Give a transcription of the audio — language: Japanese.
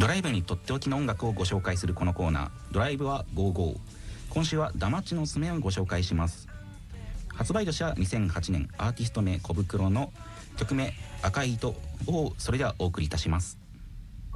ドライブにとっておきの音楽をご紹介するこのコーナー、ドライブは55。今週はダマッチのすめをご紹介します。発売年は2008年、アーティスト名小袋の曲名赤い糸をそれではお送りいたします。